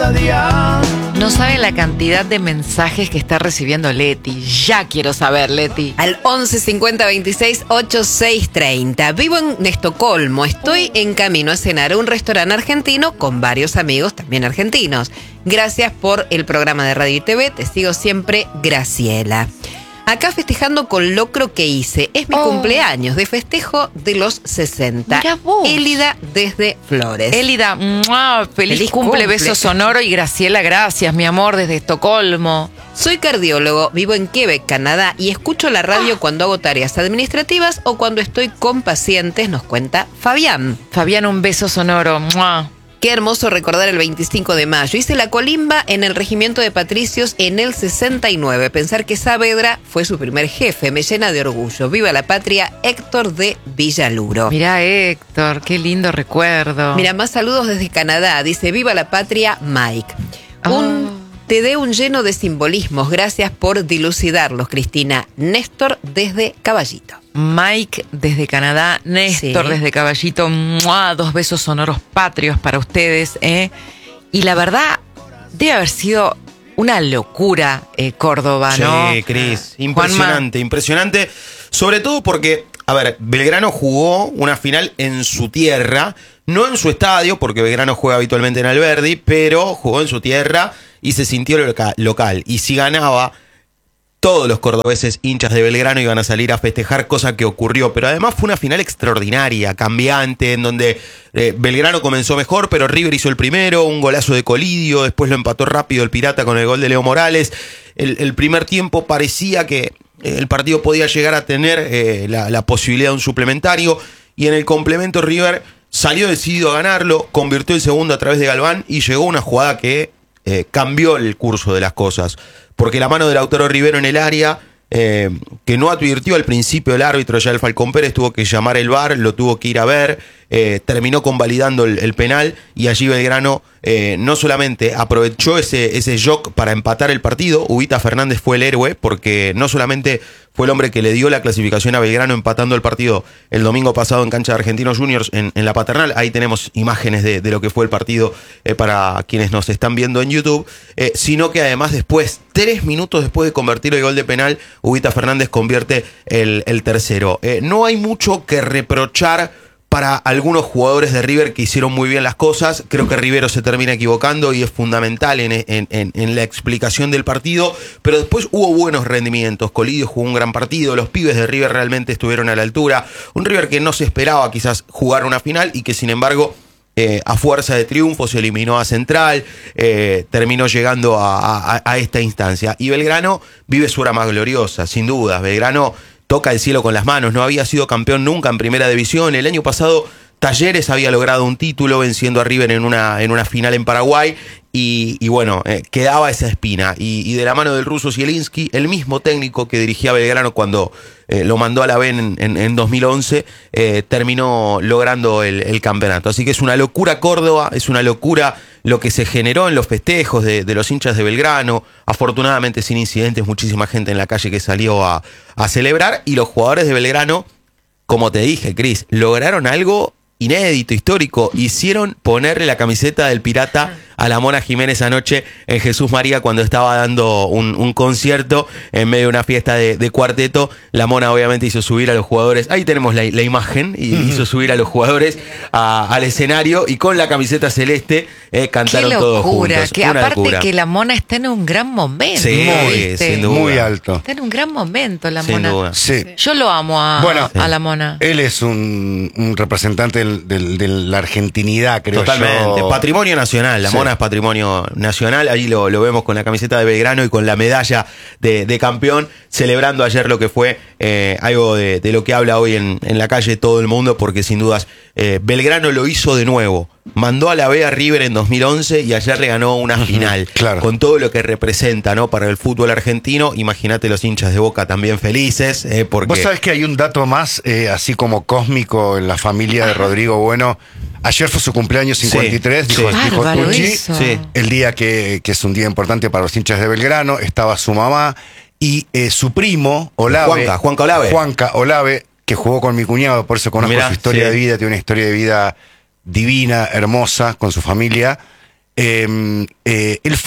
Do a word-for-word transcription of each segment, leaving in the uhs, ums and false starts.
cada día. No saben la cantidad de mensajes que está recibiendo Leti. Ya quiero saber, Leti. Al once cincuenta veintiséis ochenta y seis treinta. Vivo en Estocolmo. Estoy en camino a cenar a un restaurante argentino con varios amigos también argentinos. Gracias por el programa de radio y T V. Te sigo siempre, Graciela. Acá festejando con locro que hice. Es mi oh. cumpleaños de festejo de los sesenta. Mirá vos. Élida desde Flores. Élida, ¡mua! Feliz, Feliz cumple, cumple, beso sonoro. Y Graciela, gracias, mi amor, desde Estocolmo. Soy cardiólogo, vivo en Quebec, Canadá, y escucho la radio ah. cuando hago tareas administrativas o cuando estoy con pacientes, nos cuenta Fabián. Fabián, un beso sonoro. ¡Mua! Qué hermoso recordar el veinticinco de mayo. Hice la colimba en el regimiento de Patricios en el sesenta y nueve. Pensar que Saavedra fue su primer jefe me llena de orgullo. Viva la patria, Héctor de Villaluro. Mirá, Héctor, qué lindo recuerdo. Mira, más saludos desde Canadá. Dice, viva la patria, Mike. Oh. Un te dé un lleno de simbolismos. Gracias por dilucidarlos, Cristina. Néstor desde Caballito. Mike desde Canadá, Néstor sí. desde Caballito, ¡mua! Dos besos sonoros patrios para ustedes, ¿eh? Y la verdad, debe haber sido una locura eh, Córdoba, ¿no? Sí, Cris, impresionante, Juanma. impresionante, sobre todo porque, a ver, Belgrano jugó una final en su tierra, no en su estadio, porque Belgrano juega habitualmente en Alberdi, pero jugó en su tierra y se sintió loca- local, y si ganaba, todos los cordobeses hinchas de Belgrano iban a salir a festejar, cosa que ocurrió. Pero además fue una final extraordinaria, cambiante, en donde eh, Belgrano comenzó mejor, pero River hizo el primero, un golazo de Colidio, después lo empató rápido el Pirata con el gol de Leo Morales. El, el primer tiempo parecía que el partido podía llegar a tener eh, la, la posibilidad de un suplementario, y en el complemento River salió decidido a ganarlo, convirtió el segundo a través de Galván y llegó una jugada que eh, cambió el curso de las cosas. Porque la mano de Lautaro Rivero en el área, eh, que no advirtió al principio el árbitro, ya el Falcón Pérez tuvo que llamar el V A R, lo tuvo que ir a ver, eh, terminó convalidando el, el penal, y allí Belgrano eh, no solamente aprovechó ese, ese shock para empatar el partido. Ubita Fernández fue el héroe, porque no solamente fue el hombre que le dio la clasificación a Belgrano empatando el partido el domingo pasado en cancha de Argentinos Juniors en, en la Paternal. Ahí tenemos imágenes de, de lo que fue el partido eh, para quienes nos están viendo en YouTube, eh, sino que además después, tres minutos después de convertir el gol de penal, Ubita Fernández convierte el, el tercero. Eh, no hay mucho que reprochar para algunos jugadores de River que hicieron muy bien las cosas. Creo que Rivero se termina equivocando y es fundamental en, en, en, en la explicación del partido, pero después hubo buenos rendimientos. Colidio jugó un gran partido, los pibes de River realmente estuvieron a la altura. Un River que no se esperaba quizás jugar una final y que sin embargo eh, a fuerza de triunfo se eliminó a Central, eh, terminó llegando a, a, a esta instancia. Y Belgrano vive su hora más gloriosa, sin dudas. Belgrano toca el cielo con las manos, no había sido campeón nunca en primera división. El año pasado Talleres había logrado un título venciendo a River en una, en una final en Paraguay, y, y bueno, eh, quedaba esa espina, y, y de la mano del ruso Zielinski, el mismo técnico que dirigía a Belgrano cuando eh, lo mandó a la B en, en, en dos mil once, eh, terminó logrando el, el campeonato. Así que es una locura Córdoba, es una locura lo que se generó en los festejos de, de los hinchas de Belgrano, afortunadamente sin incidentes, muchísima gente en la calle que salió a, a celebrar, y los jugadores de Belgrano, como te dije, Cris, lograron algo inédito, histórico. Hicieron ponerle la camiseta del Pirata a la Mona Jiménez anoche en Jesús María cuando estaba dando un, un concierto en medio de una fiesta de, de cuarteto. La Mona obviamente hizo subir a los jugadores, ahí tenemos la, la imagen, y uh-huh. hizo subir a los jugadores a, al escenario, y con la camiseta celeste eh, cantaron Qué todos locura, juntos. que Una aparte locura. que la Mona está en un gran momento. Sí, ¿viste? sin duda. Muy alto. Está en un gran momento la Sin Mona. duda. Sí. Yo lo amo a, Bueno, a la Mona. Él es un, un representante del, del, de la argentinidad, creo Totalmente. yo. Patrimonio nacional. La Sí. Mona es patrimonio nacional. Allí lo, lo vemos con la camiseta de Belgrano y con la medalla de, de campeón, celebrando ayer lo que fue eh, algo de, de lo que habla hoy en, en la calle todo el mundo, porque sin dudas eh, Belgrano lo hizo de nuevo. Mandó a la B a River en dos mil once y ayer le ganó una final. Claro. Con todo lo que representa, ¿no?, para el fútbol argentino. Imagínate los hinchas de Boca también felices. Eh, porque... Vos sabés que hay un dato más, eh, así como cósmico, en la familia de Rodrigo Bueno. Ayer fue su cumpleaños cincuenta y tres, Sí, dijo, sí. dijo Bárbaro Tucci. eso. Sí. El día que, que es un día importante para los hinchas de Belgrano, estaba su mamá y eh, su primo, Olave. Juanca, Juanca Olave. Juanca Olave, que jugó con mi cuñado, por eso conozco Mirá, su historia sí. de vida, tiene una historia de vida divina, hermosa, con su familia. Eh, eh,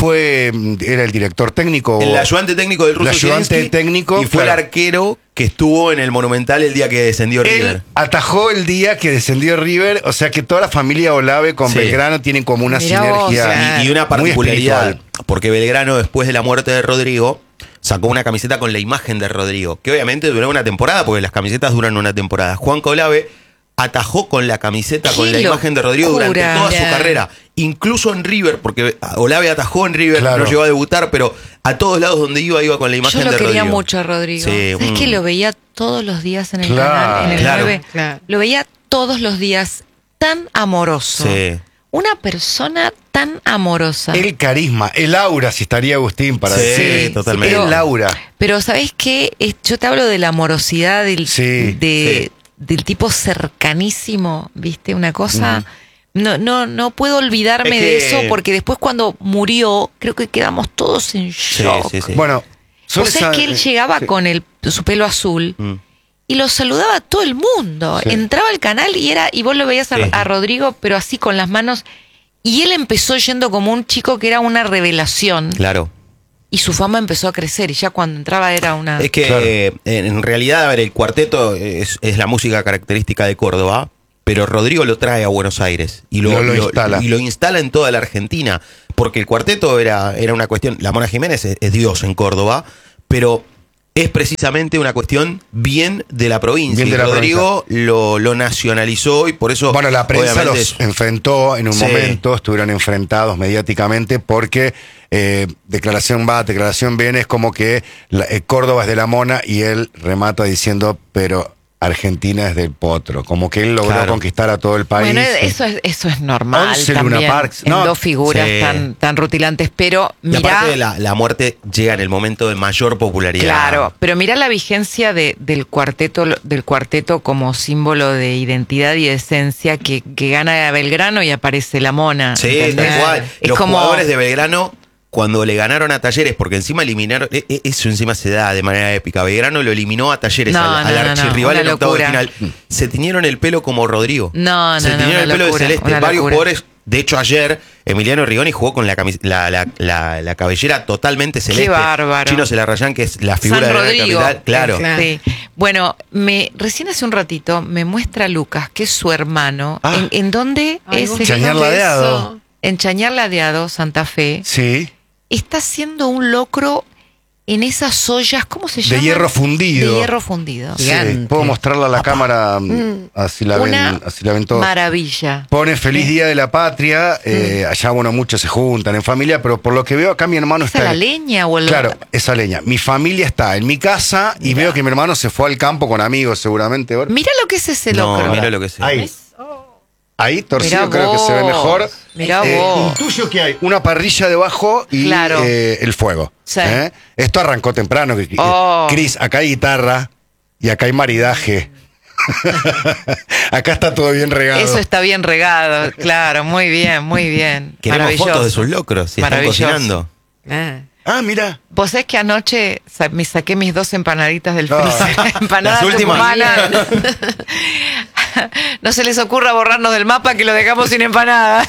fue, era el director técnico. El ayudante técnico del ruso. El ayudante Zielinski, técnico. Y fue claro. el arquero que estuvo en el Monumental el día que descendió River. Él atajó el día que descendió River, o sea que toda la familia Olave con Sí. Belgrano tienen como una Mirá vos, sinergia. claro. Y, y una muy particularidad, espiritual. porque Belgrano, después de la muerte de Rodrigo, sacó una camiseta con la imagen de Rodrigo, que obviamente duró una temporada, porque las camisetas duran una temporada. Juan Olave atajó con la camiseta, ¡Qué con la imagen de Rodrigo durante locura! toda su Mirá. carrera. Incluso en River, porque Olave atajó en River, Claro. no llegó a debutar, pero a todos lados donde iba, iba con la imagen Yo lo de quería Rodrigo. mucho a Rodrigo. Sí, ¿Sabes mm. que lo veía todos los días en el Claro, canal, en el claro. nueve? Claro. Lo veía todos los días, tan amoroso. Sí. Una persona tan amorosa. El carisma, el aura, si estaría Agustín para Sí, decir. totalmente. El aura. Pero ¿sabés qué? Es- Yo te hablo de la amorosidad del, Sí, de, sí. del tipo cercanísimo, ¿viste? Una cosa... No, no, no puedo olvidarme Es de que- eso porque después cuando murió, creo que quedamos todos en Sí, shock. sí, sí. Bueno, son O sea, esa- que él llegaba sí. con el, su pelo azul Mm. y lo saludaba a todo el mundo. Sí. Entraba al canal y era y vos lo veías a, Sí. a Rodrigo, pero así con las manos. Y él empezó yendo como un chico que era una revelación. Claro. Y su fama empezó a crecer. Y ya cuando entraba era una... Es que Claro. eh, en realidad, a ver, el cuarteto es, es la música característica de Córdoba, pero Rodrigo lo trae a Buenos Aires y lo, Lo- lo instala. y lo instala en toda la Argentina, porque el cuarteto era, era una cuestión, la Mona Jiménez es, es Dios en Córdoba, pero es precisamente una cuestión bien de la provincia. Bien de y la Rodrigo lo, lo nacionalizó y por eso... Bueno, la prensa obviamente, los enfrentó en un Sí. momento, estuvieron enfrentados mediáticamente porque eh, declaración va, declaración viene, es como que la- eh, Córdoba es de la Mona y él remata diciendo, pero Argentina es del Potro, como que él logró Claro. conquistar a todo el país. Bueno, eso es, eso es normal Once Luna también, Parks, en no, dos figuras sí. tan, tan rutilantes, pero Y mirá, aparte la, la muerte llega en el momento de mayor popularidad. claro, pero mirá la vigencia de, del cuarteto, del cuarteto como símbolo de identidad y de esencia que, que gana a Belgrano y aparece la Mona. Sí, ¿entendés? tal cual. Es Los como jugadores de Belgrano, cuando le ganaron a Talleres, porque encima eliminaron, e- e- eso encima se da de manera épica. Belgrano lo eliminó a Talleres, No, al, no, al no, no, archirrival una en octavo de locura. final. Se tiñeron el pelo como Rodrigo. No, no, Se no, tiñeron una el pelo locura, de celeste. una Varios locura. jugadores. De hecho, ayer Emiliano Rigoni jugó con la, camis- la, la, la, la cabellera totalmente celeste. bárbaro. Chino Celarrayán, que es la figura San de la Rodrigo. capital. Claro. Claro. Sí. Bueno, me recién hace un ratito me muestra Lucas, que es su hermano, Ah. en, en dónde Ay, es vos el- Chañar fíjate Ladeado. eso. en Chañar Ladeado, Santa Fe. Sí, Está haciendo un locro en esas ollas, ¿cómo se De llama? hierro fundido. De hierro fundido. sí. Gigante. Puedo mostrarla a la cámara, mm, así la Una ven, así la ven todos. maravilla. Pone Feliz Día de la Patria, eh, allá bueno, muchos se juntan en familia, pero por lo que veo acá mi hermano ¿Esa está... la leña o el Claro, esa leña. Mi familia está en mi casa y veo que mi hermano se fue al campo con amigos seguramente. A ver. Mira lo que es ese No, locro. mira lo que sea. Ahí. Ahí, torcido, Mirá creo que se ve vos, mejor. mirá Eh, vos. Intuyo que hay una parrilla debajo y Claro. eh, el fuego. Sí. ¿eh? Esto arrancó temprano. que- que- Oh. Cris, acá hay guitarra y acá hay maridaje. Acá está todo bien regado. Eso está bien regado, claro, muy bien, muy bien. Queremos Maravilloso. fotos de sus locros, si están Maravilloso. cocinando. Ah. Ah, mira. Vos sabés que anoche sa- me saqué mis dos empanaditas del Ah. freezer. Empanadas Las últimas. tucumanas. No se les ocurra borrarnos del mapa que lo dejamos sin empanada.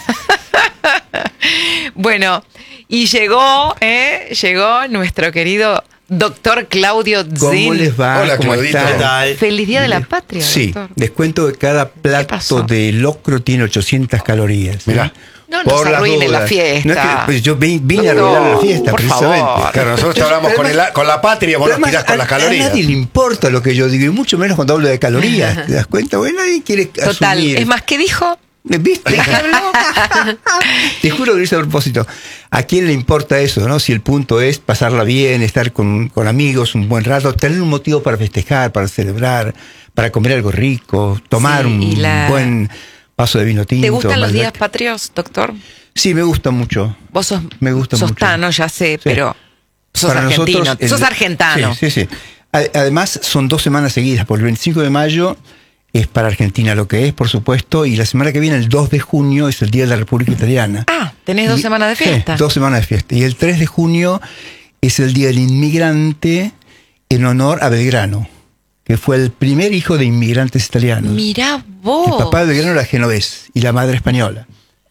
Bueno, y llegó, ¿eh? Llegó nuestro querido doctor Claudio ¿Cómo Zin. les va? Hola, ¿Cómo Claudito. están? ¿Qué tal? Feliz Día de la Patria, Sí, doctor. les cuento que cada pasó? plato de locro tiene ochocientas calorías. ¿eh? Mirá. No nos Por las arruinen la dudas. fiesta. No es que, pues, yo vine, vine a Doctor, arruinar la fiesta, por precisamente. favor. Claro, nosotros te hablamos Pero con, además- el, con la patria, vos Pero nos tirás además, con a- las calorías. A nadie le importa lo que yo digo, y mucho menos cuando hablo de calorías. ¿Te das cuenta? Bueno, nadie quiere Total, asumir. es más, ¿qué dijo? ¿Viste? ¿De qué habló? Te juro que lo hice a propósito. ¿A quién le importa eso, no? Si el punto es pasarla bien, estar con, con amigos un buen rato, tener un motivo para festejar, para celebrar, para comer algo rico, tomar Sí, y un la- buen vaso de vino tinto. ¿Te gustan los Malbec. días patrios, doctor? Sí, me gusta mucho. Vos sos, Me gusta sos mucho. tano, ya sé, Sí. pero sos Para argentino. nosotros, el- sos argentano. Sí, sí, sí. A- Además, son dos semanas seguidas, porque el veinticinco de mayo es para Argentina lo que es, por supuesto, y la semana que viene, el dos de junio, es el Día de la República Italiana. Ah, tenés dos Y- semanas de sí, fiesta. dos semanas de fiesta. Y el tres de junio es el Día del Inmigrante en honor a Belgrano, que fue el primer hijo de inmigrantes italianos. Mirá El vos. papá de Belgrano era genovés y la madre española.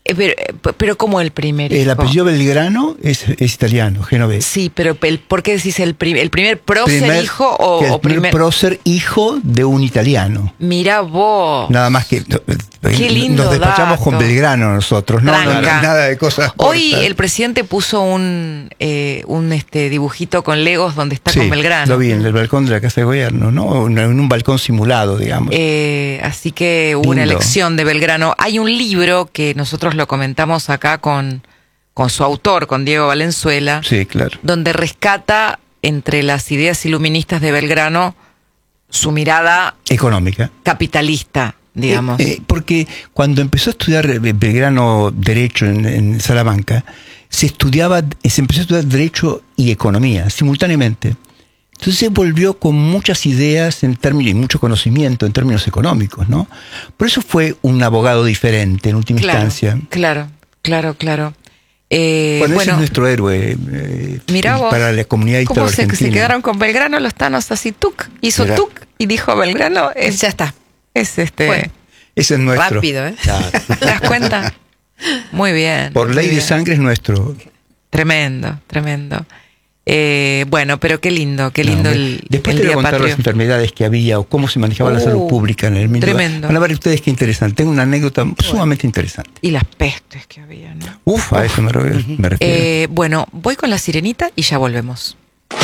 Eh, pero, pero ¿cómo el primer hijo? El apellido Belgrano es, es italiano, genovés. Sí, pero el, ¿por qué decís el, prim, el primer prócer primer, hijo o, el o primer... primer prócer hijo de un italiano? Mirá vos. Nada más que... Qué lindo nos despachamos dato. con Belgrano nosotros, ¿no? No, nada de cosas Hoy cortas. el presidente puso un, eh, un este dibujito con Legos donde está sí, con Belgrano. Lo vi en el balcón de la Casa de Gobierno, ¿no? En un balcón simulado, digamos. Eh, así que hubo una Lindo. elección de Belgrano. Hay un libro que nosotros lo comentamos acá con, con su autor, con Diego Valenzuela, Sí, claro. donde rescata entre las ideas iluministas de Belgrano su mirada Económica. capitalista, digamos. Eh, eh, porque cuando empezó a estudiar Belgrano Derecho en, en Salamanca, se estudiaba, se empezó a estudiar Derecho y Economía simultáneamente. Entonces se volvió con muchas ideas en términos y mucho conocimiento en términos económicos, ¿no? Por eso fue un abogado diferente en última claro, instancia. Claro, claro, claro. Eh, bueno, ese bueno, es nuestro héroe eh, mirá vos, para la comunidad ¿cómo se, italo-argentina. se quedaron con Belgrano los tanos así, tuc? Hizo Mirá. tuc y dijo Belgrano, es, Ya está. es este... Bueno. Ese es nuestro. Rápido, ¿eh? ¿Te das cuenta? Muy bien. Por muy ley de bien. sangre es nuestro. Tremendo, tremendo. Eh, bueno, pero qué lindo, qué lindo No, el, Después el te voy a Día contar Patrio. las enfermedades que había o cómo se manejaba la Uh, salud pública en el mundo. tremendo. Van a ver ustedes qué interesante. Tengo una anécdota sumamente interesante. Y las pestes que había, ¿no? Uf, a eso me, re- me refiero. Eh, bueno, voy con la sirenita y ya volvemos.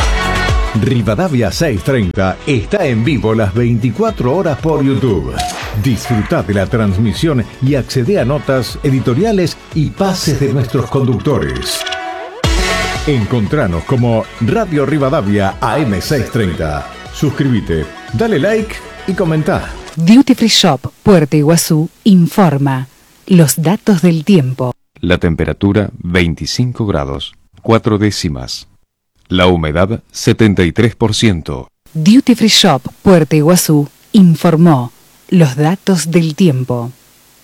Rivadavia seiscientos treinta está en vivo las veinticuatro horas por YouTube. Disfruta de la transmisión y accede a notas, editoriales y pases de nuestros conductores. Encontranos como Radio Rivadavia A M seiscientos treinta. Suscríbete, dale like y comenta. Duty Free Shop Puerto Iguazú informa los datos del tiempo. La temperatura veinticinco grados, cuatro décimas. La humedad setenta y tres por ciento. Duty Free Shop Puerto Iguazú informó los datos del tiempo.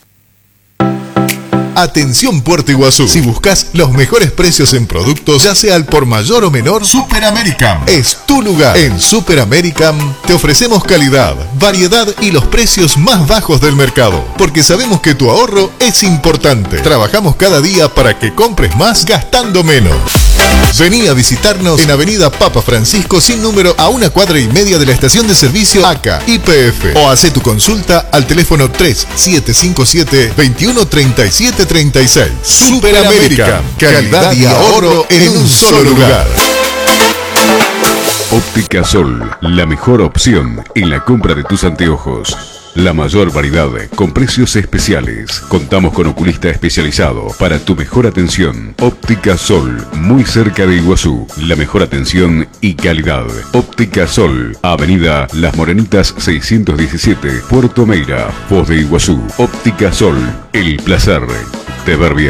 Atención Puerto Iguazú, si buscas los mejores precios en productos, ya sea al por mayor o menor, Super American es tu lugar. En Super American te ofrecemos calidad, variedad y los precios más bajos del mercado, porque sabemos que tu ahorro es importante. Trabajamos cada día para que compres más gastando menos. Vení a visitarnos en Avenida Papa Francisco sin número a una cuadra y media de la estación de servicio A C A Y P F o hace tu consulta al teléfono tres siete cinco siete, dos uno tres siete tres seis. Super American, calidad y ahorro en un solo lugar. Óptica Sol, la mejor opción en la compra de tus anteojos. La mayor variedad con precios especiales. Contamos con oculista especializado para tu mejor atención. Óptica Sol, muy cerca de Iguazú. La mejor atención y calidad. Óptica Sol, Avenida Las Morenitas seiscientos diecisiete, Puerto Meira, Foz de Iguazú. Óptica Sol, el placer de ver bien.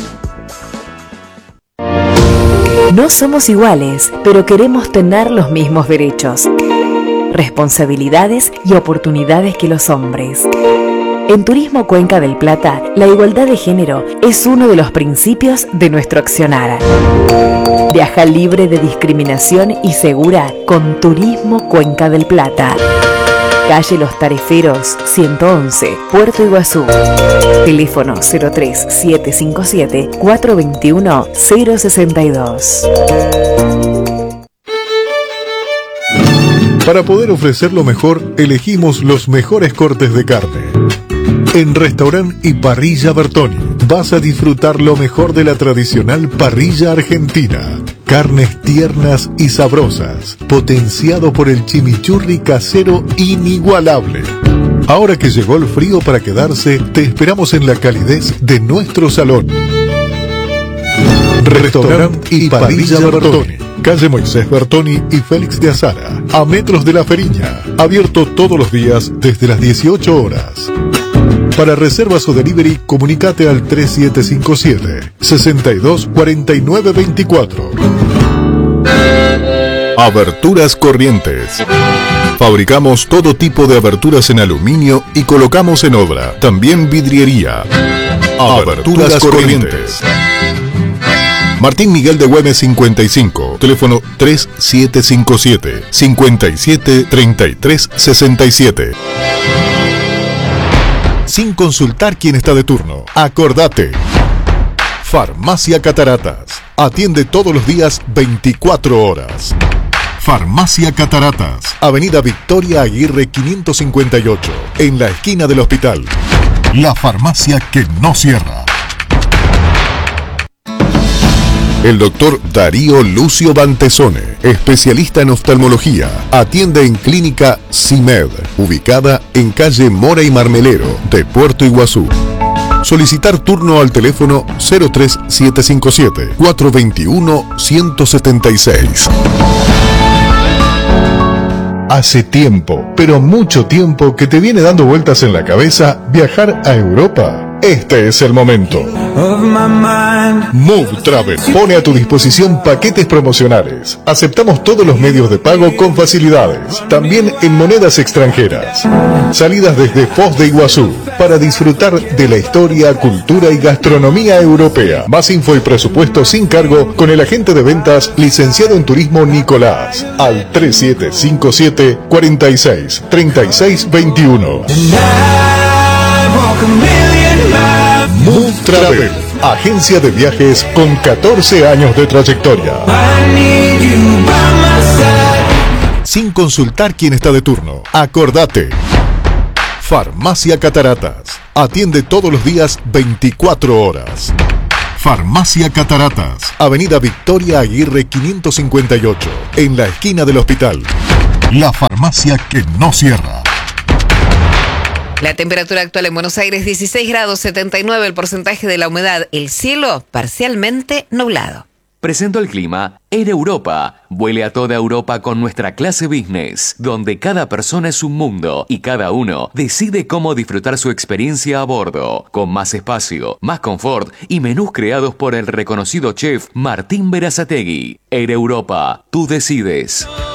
No somos iguales, pero queremos tener los mismos derechos, responsabilidades y oportunidades que los hombres. En Turismo Cuenca del Plata, la igualdad de género es uno de los principios de nuestro accionar. Viaja libre de discriminación y segura con Turismo Cuenca del Plata. Calle Los Tariferos, ciento once, Puerto Iguazú. Teléfono cero tres siete cinco siete, cuatro dos uno, cero seis dos. Para poder ofrecer lo mejor, elegimos los mejores cortes de carne. En Restaurante y Parrilla Bertoni vas a disfrutar lo mejor de la tradicional parrilla argentina. Carnes tiernas y sabrosas, potenciado por el chimichurri casero inigualable. Ahora que llegó el frío para quedarse, te esperamos en la calidez de nuestro salón. Restaurante y Parrilla Bertoni, calle Moisés Bertoni y Félix de Azara, a metros de la Feriña, abierto todos los días desde las dieciocho horas. Para reservas o delivery, comunicate al tres siete cinco siete, seis dos cuatro nueve dos cuatro. Aberturas Corrientes. Fabricamos todo tipo de aberturas en aluminio y colocamos en obra. También vidriería. Aberturas Corrientes. Martín Miguel de Güemes cincuenta y cinco, teléfono tres siete cinco siete, cinco siete, tres tres seis siete. sin consultar quién está de turno. Acordate. Farmacia Cataratas. Atiende todos los días veinticuatro horas. Farmacia Cataratas. Avenida Victoria Aguirre quinientos cincuenta y ocho. En la esquina del hospital. La farmacia que no cierra. El doctor Darío Lucio Bantesone, especialista en oftalmología, atiende en Clínica CIMED, ubicada en calle Mora y Marmelero de Puerto Iguazú. Solicitar turno al teléfono cero tres siete cinco siete, cuatro dos uno, uno siete seis. Hace tiempo, pero mucho tiempo, que te viene dando vueltas en la cabeza viajar a Europa. Este es el momento. Move Travel pone a tu disposición paquetes promocionales. Aceptamos todos los medios de pago con facilidades, también en monedas extranjeras. Salidas desde Foz de Iguazú para disfrutar de la historia, cultura y gastronomía europea. Más info y presupuesto sin cargo con el agente de ventas licenciado en turismo Nicolás al tres siete cinco siete, cuatro seis, tres seis dos uno. Move Travel, agencia de viajes con catorce años de trayectoria. Sin consultar quién está de turno. Acordate. Farmacia Cataratas. Atiende todos los días veinticuatro horas. Farmacia Cataratas. Avenida Victoria Aguirre quinientos cincuenta y ocho. En la esquina del hospital. La farmacia que no cierra. La temperatura actual en Buenos Aires, dieciséis grados setenta y nueve, el porcentaje de la humedad, el cielo parcialmente nublado. Presento el clima Air Europa. Vuele a toda Europa con nuestra clase business, donde cada persona es un mundo y cada uno decide cómo disfrutar su experiencia a bordo, con más espacio, más confort y menús creados por el reconocido chef Martín Berazategui. Air Europa, tú decides.